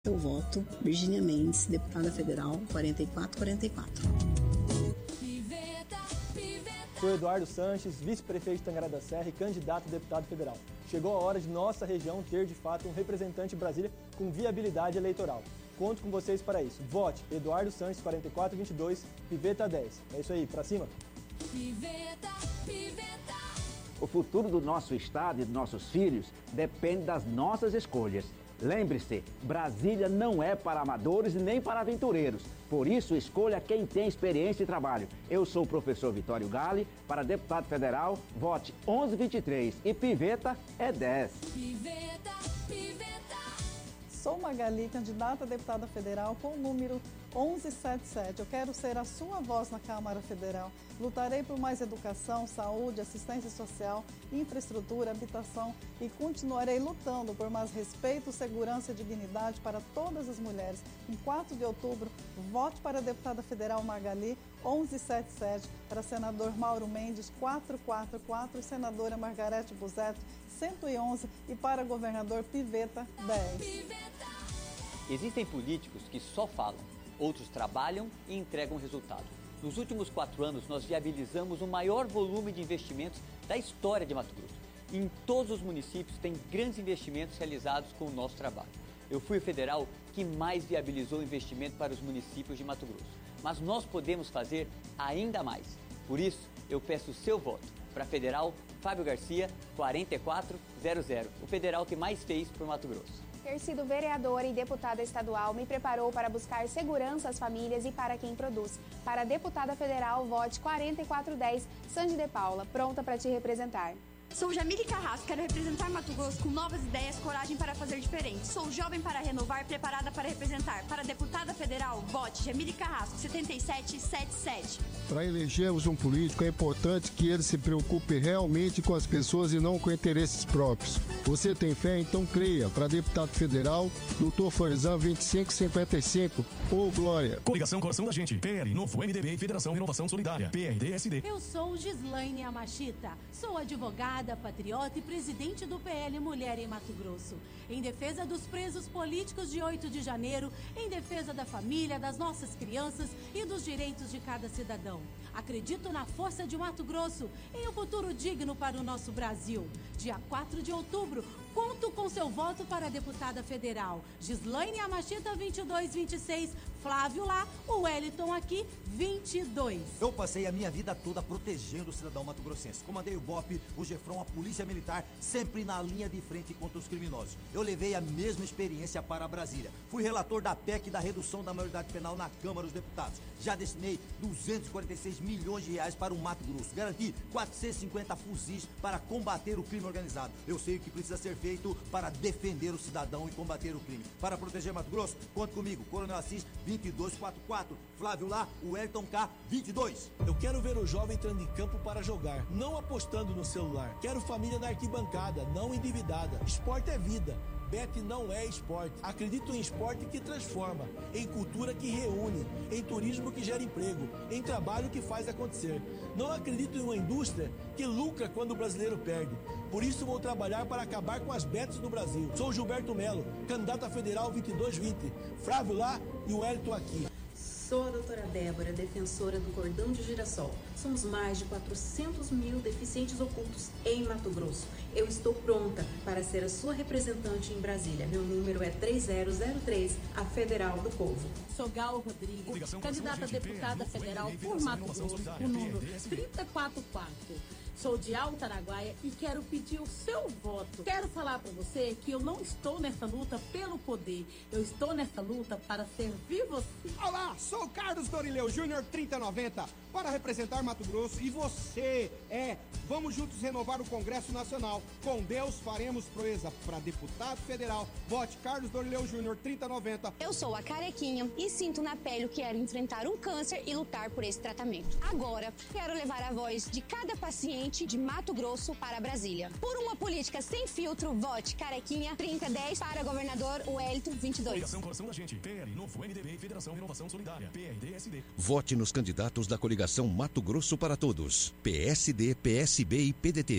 Eu voto Virgínia Mendes, deputada federal 4444. Sou Eduardo Sanches, vice-prefeito de Tangará da Serra e candidato a deputado federal. Chegou a hora de nossa região ter, de fato, um representante em Brasília com viabilidade eleitoral. Conto com vocês para isso. Vote Eduardo Sanches, 4422, Piveta 10. É isso aí, pra cima. Piveta, Piveta. O futuro do nosso estado e dos nossos filhos depende das nossas escolhas. Lembre-se, Brasília não é para amadores e nem para aventureiros. Por isso, escolha quem tem experiência e trabalho. Eu sou o professor Vitório Gale, para deputado federal, vote 1123 e Piveta é 10. Piveta, Piveta. Sou Magali, candidata a deputada federal com o número 1177. Eu quero ser a sua voz na Câmara Federal. Lutarei por mais educação, saúde, assistência social, infraestrutura, habitação e continuarei lutando por mais respeito, segurança e dignidade para todas as mulheres. Em 4 de outubro, vote para a deputada federal Magali 1177, para senador Mauro Mendes 444 e senadora Margarete Busetti 111 e para governador Piveta 10. Existem políticos que só falam, outros trabalham e entregam resultado. Nos últimos 4 anos, nós viabilizamos o maior volume de investimentos da história de Mato Grosso. E em todos os municípios tem grandes investimentos realizados com o nosso trabalho. Eu fui o federal que mais viabilizou investimento para os municípios de Mato Grosso. Mas nós podemos fazer ainda mais. Por isso, eu peço o seu voto para federal Fábio Garcia, 4400, o federal que mais fez por Mato Grosso. Ter sido vereadora e deputada estadual me preparou para buscar segurança às famílias e para quem produz. Para deputada federal, vote 4410, Sandy de Paula, pronta para te representar. Sou Jamile Carrasco, quero representar Mato Grosso com novas ideias, coragem para fazer diferente. Sou jovem para renovar, preparada para representar. Para deputada federal, vote Jamile Carrasco, 7777. Para elegermos um político, é importante que ele se preocupe realmente com as pessoas e não com interesses próprios. Você tem fé? Então creia. Para deputado federal, Dr. Forzan 2555. Ô, Glória. Coligação Coração da Gente, PL, Novo, MDB e Federação Renovação Solidária, PRD-SD. Eu sou Gislaine Amachita, sou advogada, patriota e presidente do PL Mulher em Mato Grosso. Em defesa dos presos políticos de 8 de janeiro, em defesa da família, das nossas crianças e dos direitos de cada cidadão. Acredito na força de Mato Grosso, em um futuro digno para o nosso Brasil. Dia 4 de outubro, conto com seu voto para a deputada federal. Gislaine Amachita, 2226, Flávio lá, o Wellington aqui, 22. Eu passei a minha vida toda protegendo o cidadão mato-grossense. Comandei o BOP, o GEFRON, a Polícia Militar, sempre na linha de frente contra os criminosos. Eu levei a mesma experiência para Brasília. Fui relator da PEC da redução da maioridade penal na Câmara dos Deputados. Já destinei 246 milhões de reais para o Mato Grosso. Garanti 450 fuzis para combater o crime organizado. Eu sei o que precisa ser feito para defender o cidadão e combater o crime. Para proteger Mato Grosso, conte comigo. Coronel Assis, 2244. Flávio lá, o Wellington K, 22. Eu quero ver o jovem entrando em campo para jogar, não apostando no celular. Quero família na arquibancada, não endividada. Esporte é vida. Bet não é esporte. Acredito em esporte que transforma, em cultura que reúne, em turismo que gera emprego, em trabalho que faz acontecer. Não acredito em uma indústria que lucra quando o brasileiro perde. Por isso vou trabalhar para acabar com as bets no Brasil. Sou Gilberto Melo, candidato a federal 2220. Flávio lá e o Wellington aqui. Sou a doutora Débora, defensora do cordão de girassol. Somos mais de 400 mil deficientes ocultos em Mato Grosso. Eu estou pronta para ser a sua representante em Brasília. Meu número é 3003, a Federal do Povo. Sou Gal Rodrigues, candidata a deputada federal por Mato Grosso, o número 344. Sou de Alto Araguaia e quero pedir o seu voto. Quero falar para você que eu não estou nessa luta pelo poder. Eu estou nessa luta para servir você. Olá, sou Carlos Dorileu Júnior, 3090, para representar Mato Grosso. E você vamos juntos renovar o Congresso Nacional. Com Deus faremos proeza. Para deputado federal, vote Carlos Dorileu Júnior, 3090. Eu sou a Carequinha e sinto na pele que quero enfrentar um câncer e lutar por esse tratamento. Agora, quero levar a voz de cada paciente de Mato Grosso para Brasília. Por uma política sem filtro, vote Carequinha 3010 para governador Wellington 22. Coligação Coração da Gente, PL, Novo, MDB e Federação Renovação Solidária, PRD-SD. Vote nos candidatos da coligação Mato Grosso para Todos, PSD, PSB e PDT.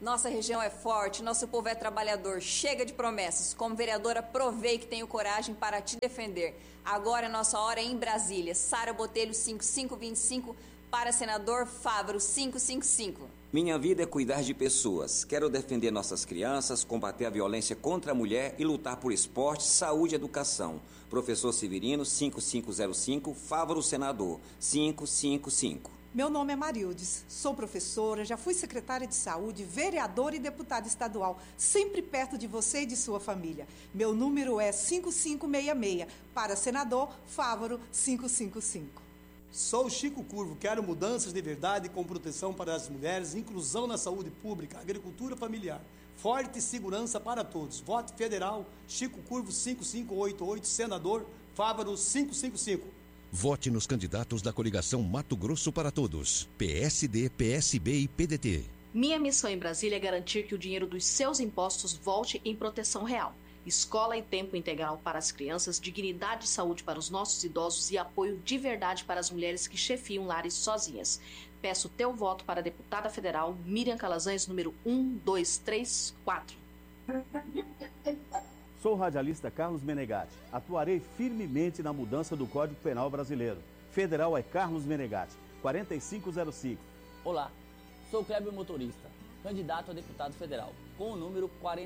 Nossa região é forte, nosso povo é trabalhador. Chega de promessas. Como vereadora, provei que tenho coragem para te defender. Agora é nossa hora em Brasília. Sara Botelho, 5525, para senador Fávaro, 555. Minha vida é cuidar de pessoas. Quero defender nossas crianças, combater a violência contra a mulher e lutar por esporte, saúde e educação. Professor Severino, 5505, Fávaro, senador, 555. Meu nome é Marildes, sou professora, já fui secretária de saúde, vereadora e deputada estadual, sempre perto de você e de sua família. Meu número é 5566, para senador Fávaro, 555. Sou Chico Curvo, quero mudanças de verdade com proteção para as mulheres, inclusão na saúde pública, agricultura familiar, forte segurança para todos. Voto federal, Chico Curvo 5588, senador Fávaro 555. Vote nos candidatos da coligação Mato Grosso para Todos, PSD, PSB e PDT. Minha missão em Brasília é garantir que o dinheiro dos seus impostos volte em proteção real. Escola em tempo integral para as crianças, dignidade e saúde para os nossos idosos e apoio de verdade para as mulheres que chefiam lares sozinhas. Peço teu voto para a deputada federal Miriam Calazans, número 1234. Sou o radialista Carlos Menegatti. Atuarei firmemente na mudança do Código Penal brasileiro. Federal é Carlos Menegatti, 4505. Olá, sou Kleber Motorista, candidato a deputado federal, com o número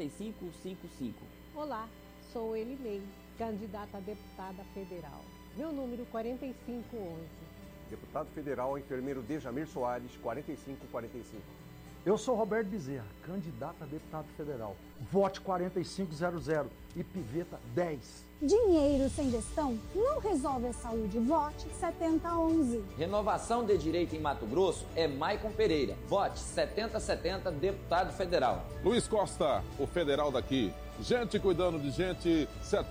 4555. Olá, sou Elinei, candidata a deputada federal. Meu número 4511. Deputado federal, enfermeiro Dejamir Soares, 4545. Eu sou Roberto Bezerra, candidato a deputado federal. Vote 4500 e piveta 10. Dinheiro sem gestão não resolve a saúde. Vote 7011. Renovação de direito em Mato Grosso é Maicon Pereira. Vote 7070, deputado federal. Luiz Costa, o federal daqui. Gente cuidando de gente,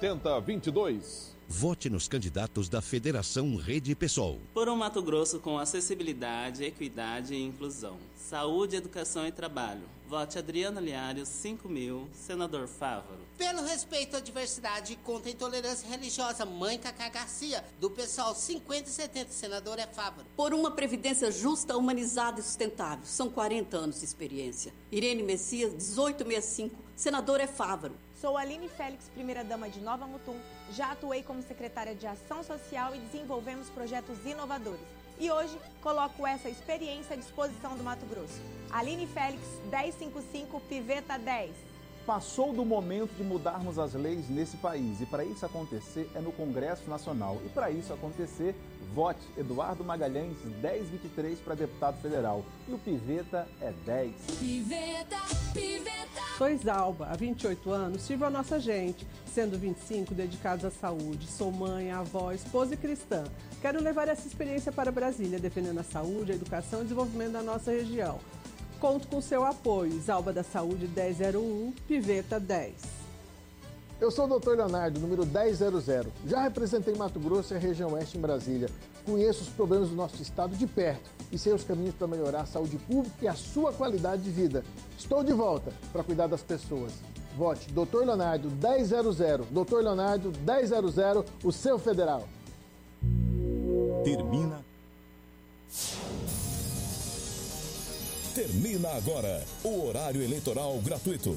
7022. Vote nos candidatos da Federação Rede PSOL. Por um Mato Grosso com acessibilidade, equidade e inclusão. Saúde, educação e trabalho. Vote Adriano Liário, 5000, senador Fávaro. Pelo respeito à diversidade e contra a intolerância religiosa, mãe Cacá Garcia, do PSOL 5070, senador é Fávaro. Por uma previdência justa, humanizada e sustentável. São 40 anos de experiência. Irene Messias, 1865, senador é Fávaro. Sou Aline Félix, primeira-dama de Nova Mutum. Já atuei como secretária de Ação Social e desenvolvemos projetos inovadores. E hoje coloco essa experiência à disposição do Mato Grosso. Aline Félix, 1055, piveta 10. Passou do momento de mudarmos as leis nesse país. E para isso acontecer é no Congresso Nacional. E para isso acontecer, vote Eduardo Magalhães, 1023 para deputado federal. E o piveta é 10. Piveta, piveta. Sou Isalba, há 28 anos, sirvo a nossa gente, sendo 25 dedicados à saúde. Sou mãe, avó, esposa e cristã. Quero levar essa experiência para Brasília, defendendo a saúde, a educação e o desenvolvimento da nossa região. Conto com seu apoio. Isalba da Saúde 1001, piveta 10. Eu sou o Dr. Leonardo, número 1000. Já representei Mato Grosso e a região oeste em Brasília. Conheço os problemas do nosso estado de perto e sei os caminhos para melhorar a saúde pública e a sua qualidade de vida. Estou de volta para cuidar das pessoas. Vote Dr. Leonardo 1000. Dr. Leonardo 1000, o seu federal. Termina agora o horário eleitoral gratuito.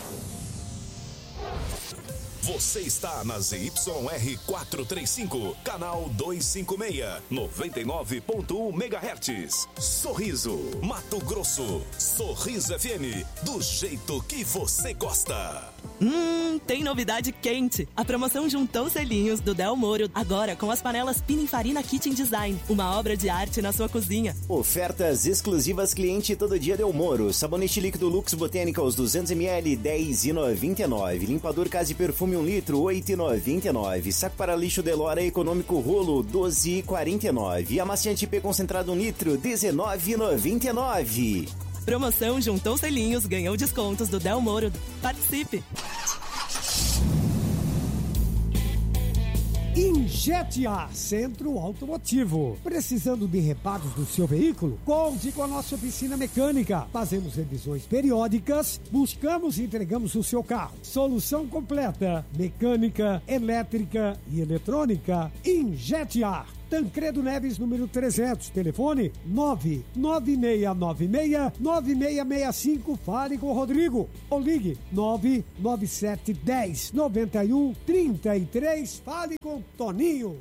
Você está na ZYR 435, canal 256, 99.1 MHz. Sorriso, Mato Grosso. Sorriso FM, do jeito que você gosta. Tem novidade quente. A promoção Juntou Selinhos do Del Moro, agora com as panelas Pininfarina Kitchen Design, uma obra de arte na sua cozinha. Ofertas exclusivas cliente todo dia Del Moro. Sabonete líquido Lux Botanicals 200ml, 10,99. Limpador Casa e Perfume 1 litro, 8,99. Saco para lixo Delora econômico rolo, 12,49. Amaciante P concentrado 1 litro, 19,99. Promoção Juntou Selinhos, ganhou descontos do Del Moro. Participe! Injetia Centro Automotivo. Precisando de reparos do seu veículo? Conte com a nossa oficina mecânica. Fazemos revisões periódicas, buscamos e entregamos o seu carro. Solução completa: mecânica, elétrica e eletrônica. Injetia. Tancredo Neves, número 300. Telefone 99696-9665. Fale com o Rodrigo. Ou ligue 99710-9133. Fale com Toninho.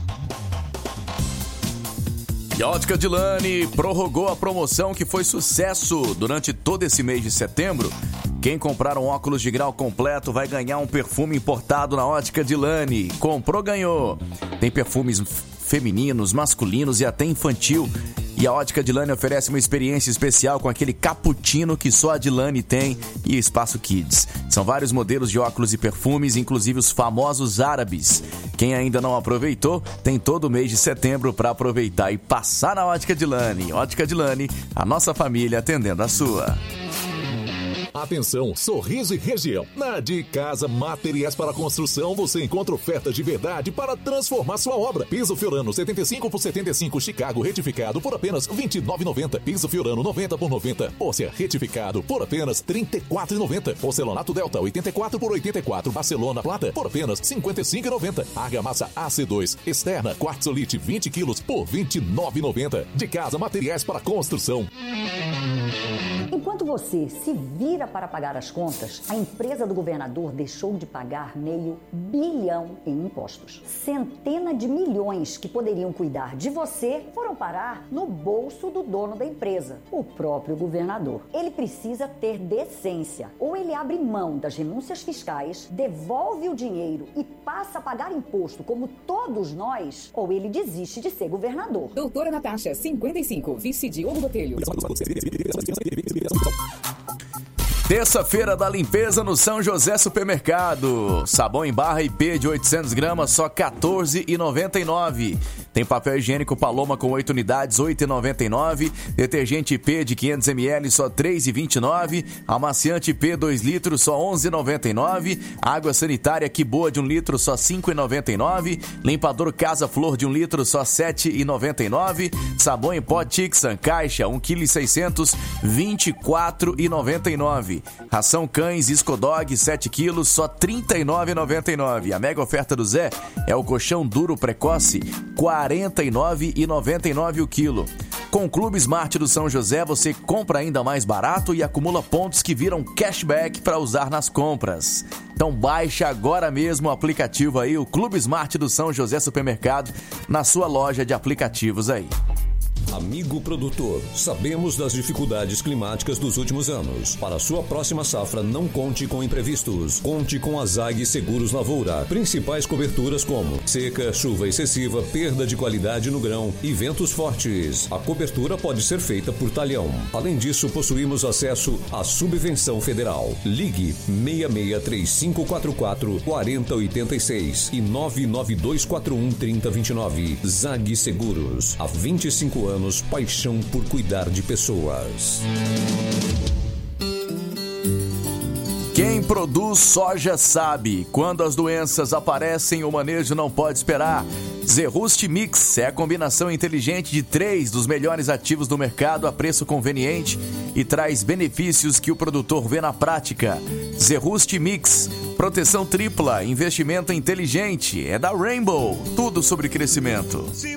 E a Ótica Dilane prorrogou a promoção que foi sucesso durante todo esse mês de setembro. Quem comprar um óculos de grau completo vai ganhar um perfume importado na Ótica Dilane. Comprou, ganhou. Tem perfumes femininos, masculinos e até infantil. E a Ótica Dilane oferece uma experiência especial com aquele cappuccino que só a Dilane tem e Espaço Kids. São vários modelos de óculos e perfumes, inclusive os famosos árabes. Quem ainda não aproveitou, tem todo o mês de setembro para aproveitar e passar na Ótica Dilane. Ótica Dilane, a nossa família atendendo a sua. Atenção, Sorriso e região. Na De Casa Materiais para Construção, você encontra ofertas de verdade para transformar sua obra. Piso Fiorano 75 por 75 Chicago retificado por apenas R$ 29,90. Piso Fiorano 90 por 90 Óssea retificado por apenas R$ 34,90. Porcelanato Delta 84 por 84 Barcelona Plata por apenas R$ 55,90. Argamassa AC2 externa Quartzolite 20 quilos por R$ 29,90. De Casa Materiais para Construção. Enquanto você se vira para pagar as contas, a empresa do governador deixou de pagar R$500 bilhão em impostos. Centenas de milhões que poderiam cuidar de você foram parar no bolso do dono da empresa, o próprio governador. Ele precisa ter decência. Ou ele abre mão das renúncias fiscais, devolve o dinheiro e passa a pagar imposto como todos nós, ou ele desiste de ser governador. Doutora Natasha, 55, vice de Hugo Botelho. Terça-feira da limpeza no São José Supermercado. Sabão em barra IP de 800 gramas, só R$ 14,99. Tem papel higiênico Paloma com 8 unidades, R$ 8,99. Detergente IP de 500 ml, só R$ 3,29. Amaciante IP 2 litros, só R$ 11,99. Água sanitária Que Boa de 1 litro, só R$ 5,99. Limpador Casa Flor de 1 litro, só R$ 7,99. Sabão em pó Tixan, caixa, 1,6 kg, R$ 24,99. Ração Cães Escodog 7 quilos, só R$ 39,99. A mega oferta do Zé é o colchão duro precoce, R$ 49,99 o quilo. Com o Clube Smart do São José, você compra ainda mais barato e acumula pontos que viram cashback para usar nas compras. Então baixa agora mesmo o aplicativo aí, o Clube Smart do São José Supermercado, na sua loja de aplicativos aí. Amigo produtor, sabemos das dificuldades climáticas dos últimos anos. Para a sua próxima safra, não conte com imprevistos. Conte com a ZAG Seguros Lavoura. Principais coberturas como seca, chuva excessiva, perda de qualidade no grão e ventos fortes. A cobertura pode ser feita por talhão. Além disso, possuímos acesso à subvenção federal. Ligue 663544-4086 e 99241-3029. ZAG Seguros. Há 25 anos, paixão por cuidar de pessoas. Quem produz soja sabe, quando as doenças aparecem, o manejo não pode esperar. Zerust Mix é a combinação inteligente de 3 dos melhores ativos do mercado a preço conveniente e traz benefícios que o produtor vê na prática. Zerust Mix, proteção tripla, investimento inteligente, é da Rainbow, tudo sobre crescimento.